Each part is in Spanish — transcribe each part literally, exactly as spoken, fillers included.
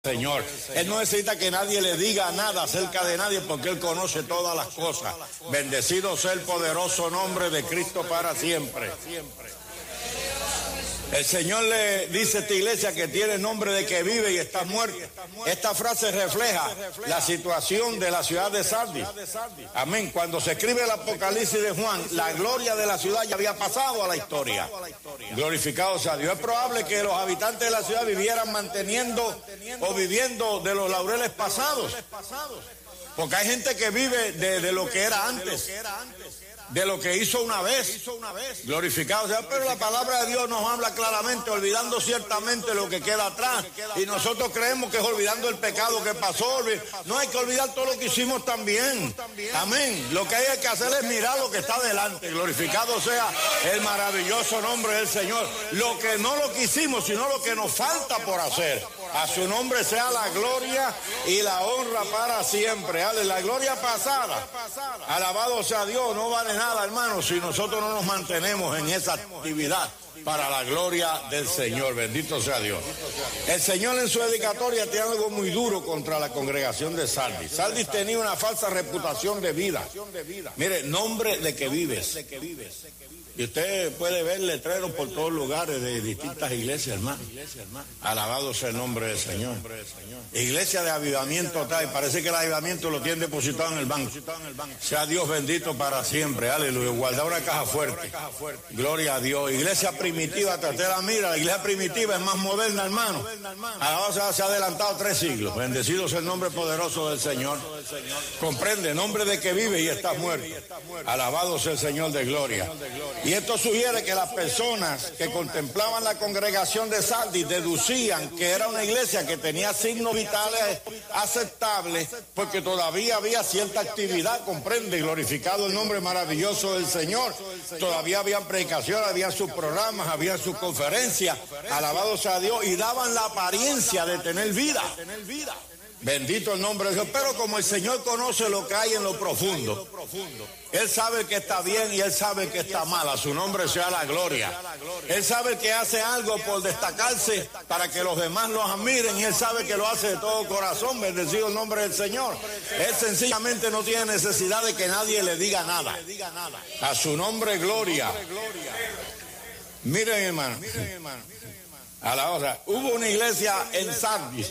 Señor. Él no necesita que nadie le diga nada acerca de nadie porque Él conoce todas las cosas. Bendecido sea el poderoso nombre de Cristo para siempre. El Señor le dice a esta iglesia que tiene nombre de que vive y está muerto. Esta frase refleja la situación de la ciudad de Sardis. Amén. Cuando se escribe el Apocalipsis de Juan, la gloria de la ciudad ya había pasado a la historia. Glorificado sea Dios. Es probable que los habitantes de la ciudad vivieran manteniendo o viviendo de los laureles pasados. Porque hay gente que vive de, de lo que era antes, de lo que hizo una vez. Glorificado sea, pero la palabra de Dios nos habla claramente, olvidando ciertamente lo que queda atrás. Y nosotros creemos que es olvidando el pecado que pasó. No hay que olvidar todo lo que hicimos también. Amén. Lo que hay que hacer es mirar lo que está delante. Glorificado sea el maravilloso nombre del Señor. Lo que no lo que hicimos, sino lo que nos falta por hacer. A su nombre sea la gloria y la honra para siempre. Ale, la gloria pasada. Alabado sea Dios, no vale nada, hermano, si nosotros no nos mantenemos en esa actividad para la gloria del Señor. Bendito sea Dios. El Señor en su dedicatoria tiene algo muy duro contra la congregación de Sardis. Sardis tenía una falsa reputación de vida. Mire, nombre de que vives. Y usted puede ver letreros por todos lugares de distintas iglesias, hermano. Alabado sea el nombre del Señor. Iglesia de avivamiento tal, parece que el avivamiento lo tiene depositado en el banco. Sea Dios bendito para siempre, aleluya. Guarda una caja fuerte. Gloria a Dios. Iglesia primitiva, te la mira, la iglesia primitiva es más moderna, hermano. Ahora se ha adelantado tres siglos. Bendecido sea el nombre poderoso del Señor. Comprende, nombre de que vive y está muerto. Alabado sea el Señor de gloria. Y esto sugiere que las personas que contemplaban la congregación de Sardis deducían que era una iglesia que tenía signos vitales aceptables porque todavía había cierta actividad, comprende, glorificado el nombre maravilloso del Señor. Todavía habían predicaciones, había sus programas, había sus conferencias, alabado sea Dios, y daban la apariencia de tener vida. Bendito el nombre de Dios. Pero como el Señor conoce lo que hay en lo profundo, Él sabe que está bien y Él sabe que está mal. A su nombre sea la gloria. Él sabe que hace algo por destacarse para que los demás los admiren y Él sabe que lo hace de todo corazón. Bendecido el nombre del Señor. Él sencillamente no tiene necesidad de que nadie le diga nada. A su nombre gloria. Miren, hermano. A la hora. Hubo una iglesia en Sardis.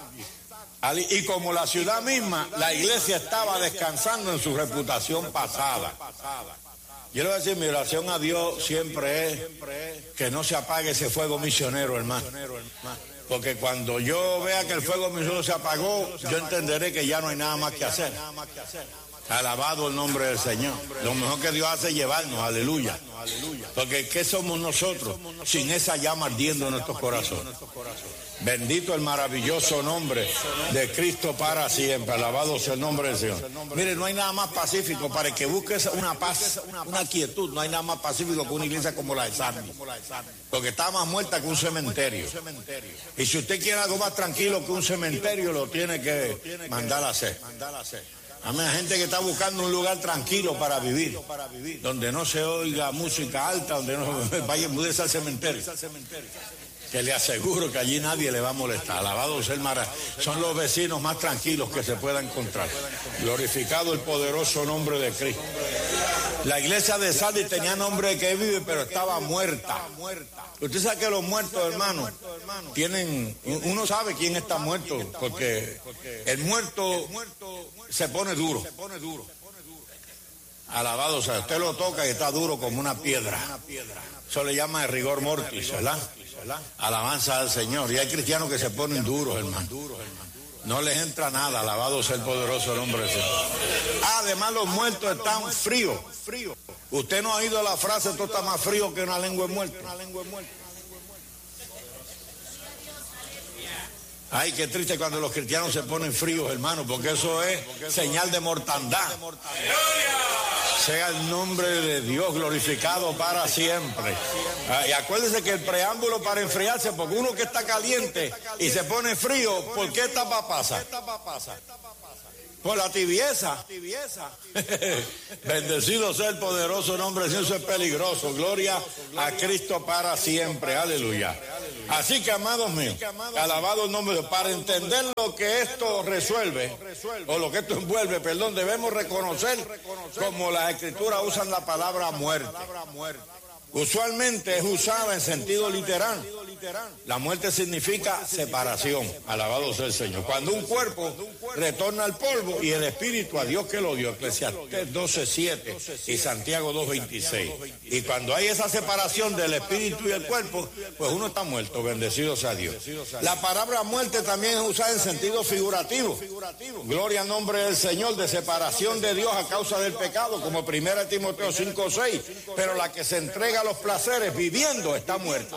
Y como la ciudad misma, la iglesia estaba descansando en su reputación pasada. Yo le voy a decir, mi oración a Dios siempre es que no se apague ese fuego misionero, hermano. Porque cuando yo vea que el fuego misionero se apagó, yo entenderé que ya no hay nada más que hacer. Alabado el nombre del Señor. Lo mejor que Dios hace es llevarnos, aleluya. Porque ¿qué somos nosotros sin esa llama ardiendo en nuestros corazones? Bendito el maravilloso nombre de Cristo para siempre. Alabado sea el nombre del Señor. Mire, no hay nada más pacífico para el que busque una paz, una quietud. No hay nada más pacífico que una iglesia como la de Sardis. Porque está más muerta que un cementerio. Y si usted quiere algo más tranquilo que un cementerio, lo tiene que mandar a hacer. Amén. Hay gente que está buscando un lugar tranquilo para vivir, donde no se oiga música alta, donde no vaya, múdese al cementerio. Que le aseguro que allí nadie le va a molestar. Alabado sea el mar. Son los vecinos más tranquilos que se pueda encontrar. Glorificado el poderoso nombre de Cristo. La iglesia de Sardis tenía nombre de que vive, pero estaba muerta. Usted sabe que los muertos, hermano, tienen, uno sabe quién está muerto, porque el muerto se pone duro. Alabado sea, usted lo toca y está duro como una piedra. Eso le llama el rigor mortis, ¿verdad? Alabanza al Señor. Y hay cristianos que se ponen duros, hermano. No les entra nada, alabado sea el poderoso nombre del Señor. Además, los muertos están fríos. Usted no ha oído la frase, esto está más frío que una lengua de muerto. Ay, qué triste cuando los cristianos se ponen fríos, hermano, porque eso es señal de mortandad. Sea el nombre de Dios glorificado para siempre. Ah, y acuérdense que el preámbulo para enfriarse, porque uno que está caliente y se pone frío, ¿por qué etapa pasa? Por la tibieza. Bendecido sea el poderoso nombre de Dios, eso es peligroso. Gloria a Cristo para siempre. Aleluya. Así que, amados míos, alabado el nombre de Dios, para entender lo que esto resuelve, o lo que esto envuelve, perdón, debemos reconocer como las Escrituras usan la palabra muerte. Usualmente es usada en sentido literal. La muerte significa separación, alabado sea el Señor. Cuando un cuerpo retorna al polvo y el espíritu a Dios que lo dio, Eclesiastés doce siete y Santiago dos veintiséis. Y cuando hay esa separación del espíritu y el cuerpo, pues uno está muerto, bendecido sea Dios. La palabra muerte también es usada en sentido figurativo. Gloria al nombre del Señor, de separación de Dios a causa del pecado, como primera Timoteo cinco seis. Pero la que se entrega a los placeres viviendo está muerta.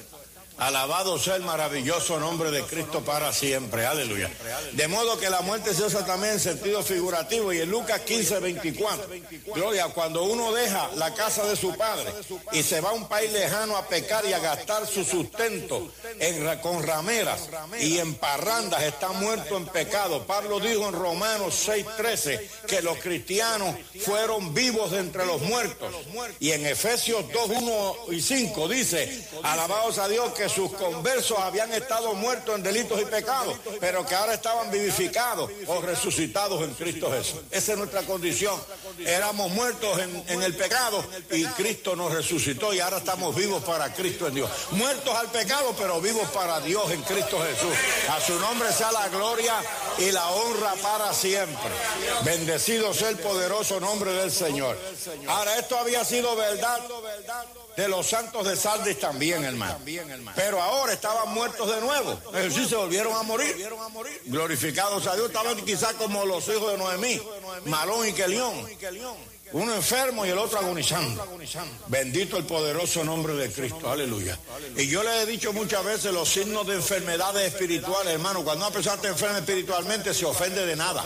Alabado sea el maravilloso nombre de Cristo para siempre, aleluya. De modo que la muerte se usa también en sentido figurativo, y en Lucas quince veinticuatro, gloria, cuando uno deja la casa de su padre y se va a un país lejano a pecar y a gastar su sustento en, con rameras y en parrandas, está muerto en pecado. Pablo dijo en Romanos seis trece que los cristianos fueron vivos de entre los muertos, y en Efesios dos uno y cinco dice, alabados a Dios, que sus conversos habían estado muertos en delitos y pecados, pero que ahora estaban vivificados o resucitados en Cristo Jesús. Esa es nuestra condición. Éramos muertos en, en el pecado y Cristo nos resucitó, y ahora estamos vivos para Cristo en Dios. Muertos al pecado, pero vivos para Dios en Cristo Jesús. A su nombre sea la gloria y la honra para siempre. Bendecido sea el poderoso nombre del Señor. Ahora, esto había sido verdad de los santos de Sardis también, hermano. Pero ahora estaban muertos de nuevo. Es decir, se volvieron a morir. Glorificados a Dios. Estaban quizás como los hijos de Noemí, Malón y Kelión. Uno enfermo y el otro agonizando. Bendito el poderoso nombre de Cristo. Aleluya. Y yo le he dicho muchas veces los signos de enfermedades espirituales, hermano. Cuando una persona está enferma espiritualmente, se ofende de nada.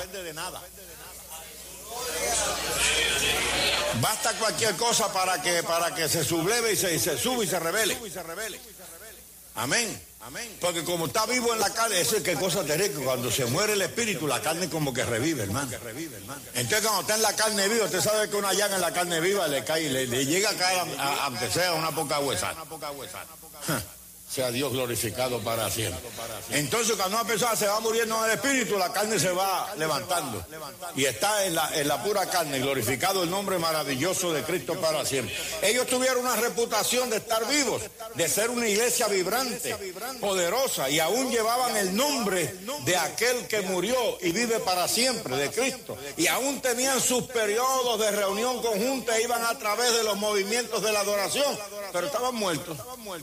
Basta cualquier cosa para que, para que se subleve y se, y se sube y se revele. Amén. Porque como está vivo en la carne, eso es que cosa terrible. Cuando se muere el espíritu, la carne como que revive, hermano. Entonces, cuando está en la carne viva, usted sabe que una llaga en la carne viva le cae, le, le llega a caer, aunque sea una poca huesada. Sea Dios glorificado para siempre. Entonces, cuando una persona se va muriendo en el espíritu, la carne se va levantando. Y está en la, en la pura carne, glorificado el nombre maravilloso de Cristo para siempre. Ellos tuvieron una reputación de estar vivos, de ser una iglesia vibrante, poderosa, y aún llevaban el nombre de aquel que murió y vive para siempre, de Cristo. Y aún tenían sus periodos de reunión conjunta e iban a través de los movimientos de la adoración, pero estaban muertos.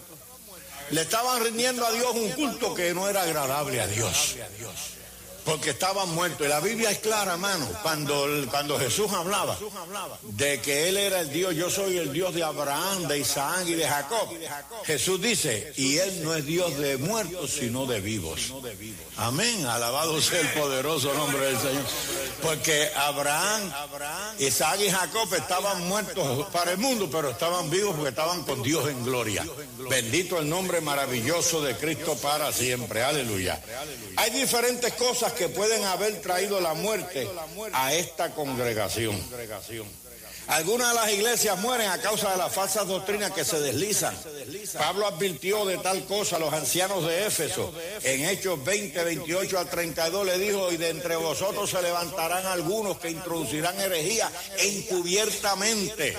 Le estaban rindiendo a Dios un culto que no era agradable a Dios, porque estaban muertos. Y la Biblia es clara, hermano, cuando, cuando Jesús hablaba de que Él era el Dios, yo soy el Dios de Abraham, de Isaac y de Jacob. Jesús dice, y Él no es Dios de muertos, sino de vivos. Amén, alabado sea el poderoso nombre del Señor. Porque Abraham, Isaac y Jacob estaban muertos para el mundo, pero estaban vivos porque estaban con Dios en gloria. Bendito el nombre maravilloso de Cristo para siempre, aleluya. Hay diferentes cosas que pueden haber traído la muerte a esta congregación. Algunas de las iglesias mueren a causa de las falsas doctrinas que se deslizan. Pablo advirtió de tal cosa a los ancianos de Éfeso. En Hechos veinte, veintiocho al treinta y dos le dijo, y de entre vosotros se levantarán algunos que introducirán herejía encubiertamente.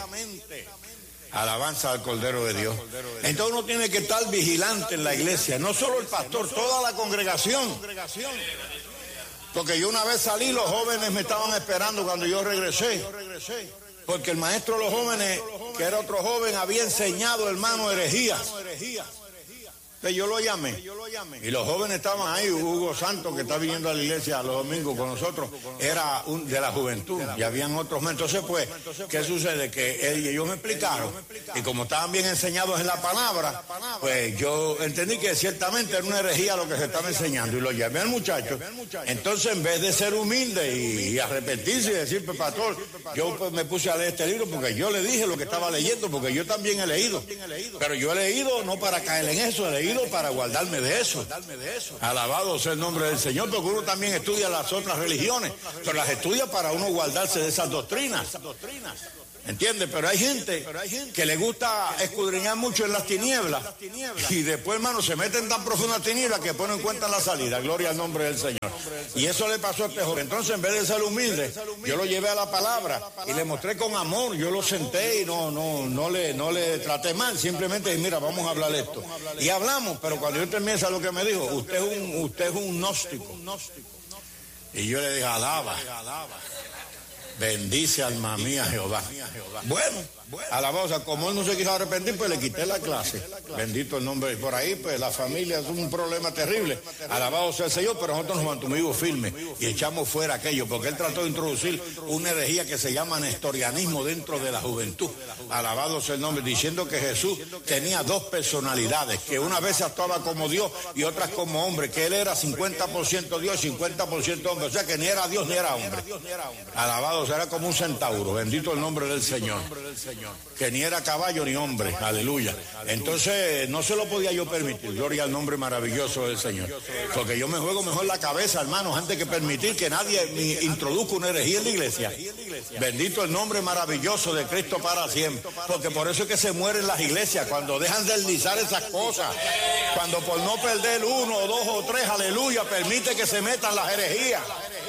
Alabanza al Cordero de Dios. Entonces uno tiene que estar vigilante en la iglesia, no solo el pastor, toda la congregación. Porque yo una vez salí, los jóvenes me estaban esperando cuando yo regresé. Porque el maestro de los jóvenes, que era otro joven, había enseñado, hermano, herejías. Entonces yo lo llamé. Y los jóvenes estaban ahí. Hugo Santos, que está viniendo a la iglesia los domingos con nosotros, era un, de la juventud. Y habían otros. Entonces, pues, ¿qué sucede? Que él y ellos me explicaron. Y como estaban bien enseñados en la palabra, pues yo entendí que ciertamente era una herejía lo que se estaba enseñando. Y lo llamé al muchacho. Entonces, en vez de ser humilde y, y arrepentirse y decir, pues, pastor, yo pues, me puse a leer este libro porque yo le dije lo que estaba leyendo, porque yo también he leído. Pero yo he leído no para caer en eso, he leído instruido para guardarme de eso. Alabado sea el nombre del Señor, porque uno también estudia las otras religiones, pero las estudia para uno guardarse de esas doctrinas. ¿Entiendes? Pero hay gente que le gusta escudriñar mucho en las tinieblas y después, hermano, se meten tan profundas tinieblas que ponen en cuenta la salida. Gloria al nombre del Señor. Y eso le pasó a este joven. Entonces, en vez de ser humilde, yo lo llevé a la palabra y le mostré con amor. Yo lo senté y no, no, no le, no le traté mal. Simplemente dije, mira, vamos a hablar esto. Y hablamos, pero cuando yo terminé, ¿sabe lo que me dijo? Usted es un, usted es un gnóstico. Y yo le dije, alaba. Bendice alma mía Jehová. Bueno, alabado, o sea, como él no se quiso arrepentir, pues le quité la clase. Bendito el nombre. Por ahí, pues la familia es un problema terrible. Alabado sea el Señor, pero nosotros nos mantuvimos firmes y echamos fuera aquello, porque él trató de introducir una herejía que se llama nestorianismo dentro de la juventud. Alabado sea el nombre, diciendo que Jesús tenía dos personalidades, que una vez actuaba como Dios y otras como hombre, que él era cincuenta por ciento Dios y cincuenta por ciento hombre, o sea que ni era Dios ni era hombre. Alabado sea, era como un centauro, bendito el nombre del Señor. Que ni era caballo ni hombre, aleluya. Entonces no se lo podía yo permitir, gloria al nombre maravilloso del Señor, porque yo me juego mejor la cabeza, hermanos, antes que permitir que nadie me introduzca una herejía en la iglesia. Bendito el nombre maravilloso de Cristo para siempre, porque por eso es que se mueren las iglesias, cuando dejan de deslizar esas cosas, cuando por no perder uno o dos o tres, aleluya, permite que se metan las herejías.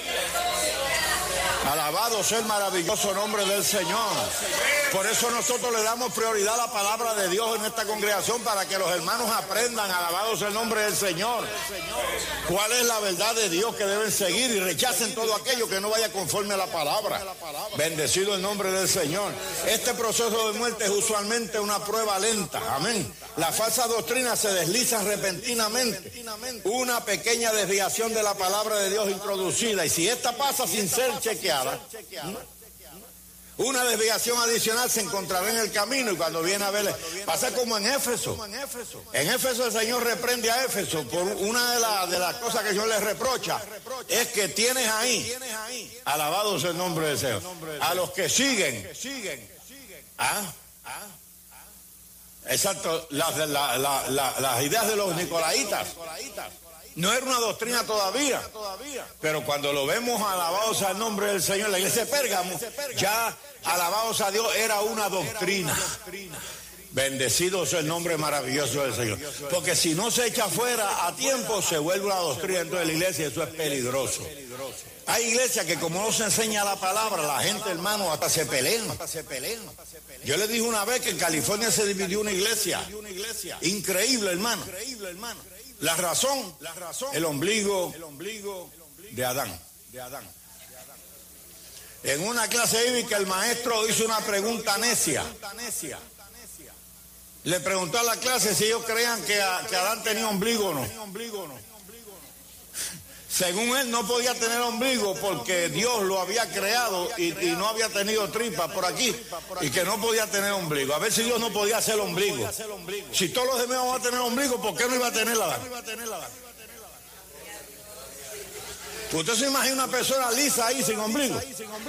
Alabado sea el maravilloso nombre del Señor. Por eso nosotros le damos prioridad a la palabra de Dios en esta congregación, para que los hermanos aprendan, alabado sea el nombre del Señor, cuál es la verdad de Dios que deben seguir y rechacen todo aquello que no vaya conforme a la palabra. Bendecido el nombre del Señor. Este proceso de muerte es usualmente una prueba lenta. Amén. Las falsas doctrinas se deslizan repentinamente. Una pequeña desviación de la palabra de Dios introducida, y si esta pasa sin ser chequeada, una desviación adicional se encontrará en el camino, y cuando viene a verle, pasa como en Éfeso. En Éfeso el Señor reprende a Éfeso por una de, la, de las cosas que el Señor les reprocha, es que tienes ahí, alabado sea el nombre del Señor, a los que siguen, ¿ah? Exacto, las, la, la, la, las ideas de los nicolaitas. No era una doctrina todavía, pero cuando lo vemos, alabados al nombre del Señor, la iglesia de Pérgamo, ya alabados a Dios, era una doctrina. Bendecido sea el nombre maravilloso del Señor, porque si no se echa fuera a tiempo, se vuelve una doctrina dentro de la iglesia, y eso es peligroso. Hay iglesias que como no se enseña la palabra, la gente, hermano, hasta se pelean. Yo le dije una vez que en California se dividió una iglesia. Increíble, hermano. La razón, el ombligo de Adán. En una clase bíblica el maestro hizo una pregunta necia. Le preguntó a la clase si ellos creían que, que Adán tenía ombligo o no. Según él no podía tener ombligo porque Dios lo había creado y, y no había tenido tripa por aquí, y que no podía tener ombligo. A ver si Dios no podía hacer ombligo. Si todos los demás van a tener ombligo, ¿por qué no iba a tener Adán? ¿Usted se imagina una persona lisa ahí sin ombligo?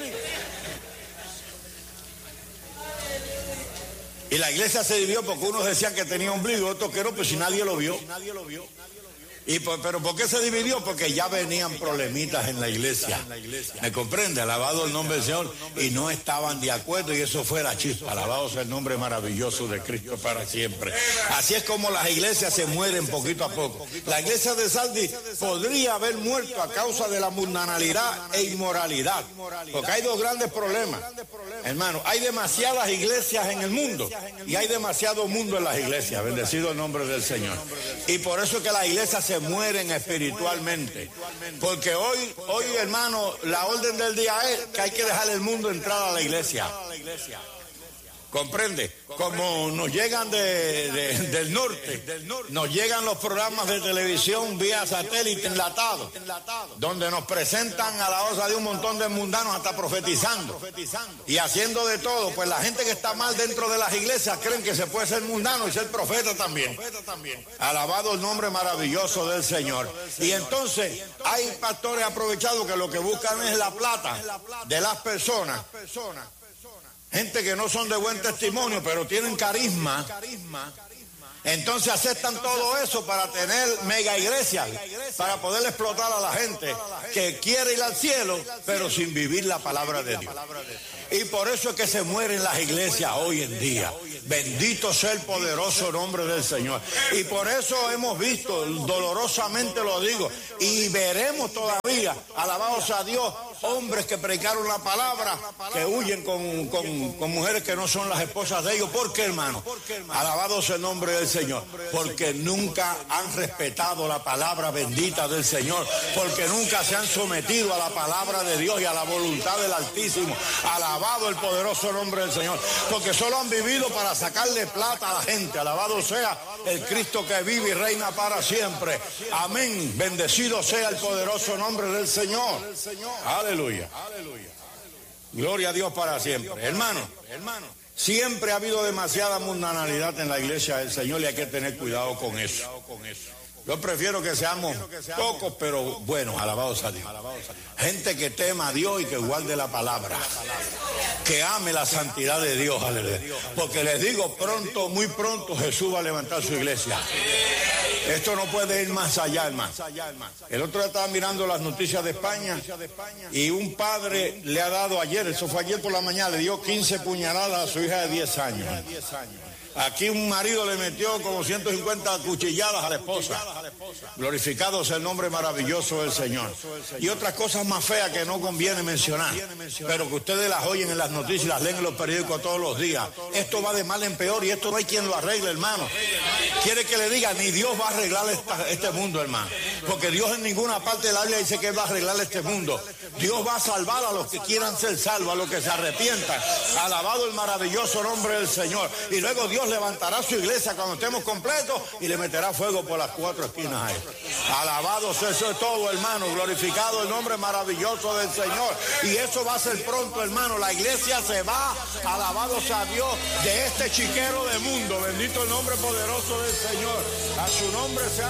Y la iglesia se dividió porque unos decían que tenía ombligo, otros que no, pues si nadie lo vio. Y por, pero ¿por qué se dividió? Porque ya venían problemitas en la iglesia. ¿Me comprende? Alabado el nombre del Señor. Y no estaban de acuerdo, y eso fue la chispa. Alabado sea el nombre maravilloso de Cristo para siempre. Así es como las iglesias se mueren poquito a poco. La iglesia de Sardis podría haber muerto a causa de la mundanalidad e inmoralidad. Porque hay dos grandes problemas. Hermano, hay demasiadas iglesias en el mundo y hay demasiado mundo en las iglesias. Bendecido el nombre del Señor. Y por eso es que las iglesias se mueren espiritualmente, porque hoy, hoy hermano, la orden del día es que hay que dejar el mundo entrar a la iglesia. ¿Comprende? Como nos llegan de, de, del norte, nos llegan los programas de televisión vía satélite enlatados, donde nos presentan a la osa de un montón de mundanos hasta profetizando y haciendo de todo. Pues la gente que está mal dentro de las iglesias creen que se puede ser mundano y ser profeta también. Alabado el nombre maravilloso del Señor. Y entonces hay pastores aprovechados que lo que buscan es la plata de las personas. Gente que no son de buen testimonio, pero tienen carisma, Entonces aceptan todo eso para tener mega iglesias, para poder explotar a la gente que quiere ir al cielo, pero sin vivir la palabra de Dios. Y por eso es que se mueren las iglesias hoy en día. Bendito sea el poderoso nombre del Señor. Y por eso hemos visto, dolorosamente lo digo, y veremos todavía, alabados a Dios, hombres que predicaron la palabra, que huyen con, con, con mujeres que no son las esposas de ellos. ¿Por qué, hermano? Alabado sea el nombre del Señor. Porque nunca han respetado la palabra bendita del Señor. Porque nunca se han sometido a la palabra de Dios y a la voluntad del Altísimo. Alabado el poderoso nombre del Señor. Porque solo han vivido para sacarle plata a la gente. Alabado sea el Cristo que vive y reina para siempre. Amén. Bendecido sea el poderoso nombre del Señor. Aleluya. Gloria a Dios para siempre. Hermano, hermano, siempre ha habido demasiada mundanalidad en la iglesia del Señor y hay que tener cuidado con eso. Yo prefiero que seamos pocos, pero buenos, alabados a Dios. Gente que tema a Dios y que guarde la palabra. Que ame la santidad de Dios, aleluya. Porque les digo, pronto, muy pronto, Jesús va a levantar su iglesia. Esto no puede ir más allá, hermano. El otro día estaba mirando las noticias de España y un padre le ha dado ayer, eso fue ayer por la mañana, le dio quince puñaladas a su hija de diez años. Aquí un marido le metió como ciento cincuenta cuchilladas a la esposa. Glorificado sea el nombre maravilloso del Señor. Y otras cosas más feas que no conviene mencionar, pero que ustedes las oyen en las noticias, las leen en los periódicos todos los días. Esto va de mal en peor y esto no hay quien lo arregle, hermano. Quiere que le diga, ni Dios va a arreglar esta, este mundo, hermano. Porque Dios en ninguna parte de la Biblia dice que Él va a arreglar este mundo. Dios va a salvar a los que quieran ser salvos, a los que se arrepientan. Alabado el maravilloso nombre del Señor. Y luego Dios levantará su iglesia cuando estemos completos y le meterá fuego por las cuatro esquinas a él. Alabado sea, eso es todo, hermano. Glorificado el nombre maravilloso del Señor. Y eso va a ser pronto, hermano. La iglesia se va, alabado sea Dios, de este chiquero de mundo. Bendito el nombre poderoso del Señor. A su nombre sea